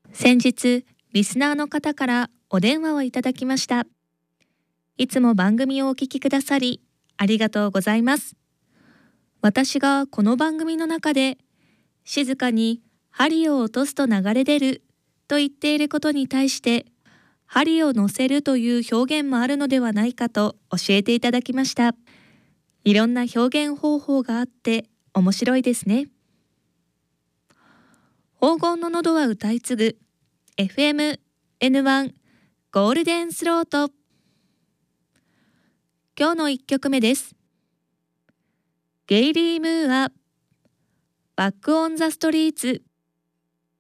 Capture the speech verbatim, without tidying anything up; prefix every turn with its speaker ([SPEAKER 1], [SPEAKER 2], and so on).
[SPEAKER 1] 先日、リスナーの方からお電話をいただきました。いつも番組をお聞きくださり、ありがとうございます。私がこの番組の中で、静かに針を落とすと流れ出ると言っていることに対して、針を乗せるという表現もあるのではないかと教えていただきました。いろんな表現方法があって面白いですね。黄金の喉は歌い継ぐ エフエムエヌワン ゴールデンスロート。今日のいっきょくめです。ゲイリー・ムーア、バック・オン・ザ・ストリーツ。